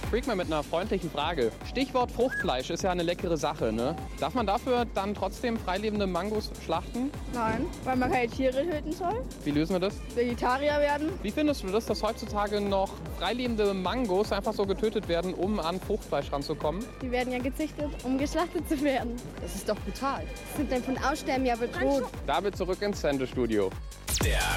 Freakman mit einer freundlichen Frage. Stichwort Fruchtfleisch ist ja eine leckere Sache, ne? Darf man dafür dann trotzdem freilebende Mangos schlachten? Nein, weil man keine Tiere töten soll. Wie lösen wir das? Vegetarier werden. Wie findest du das, dass heutzutage noch freilebende Mangos einfach so getötet werden, um an Fruchtfleisch ranzukommen? Die werden ja gezüchtet, um geschlachtet zu werden. Das ist doch brutal. Sind dann von Aussterben ja bedroht. David zurück ins Sendestudio. Der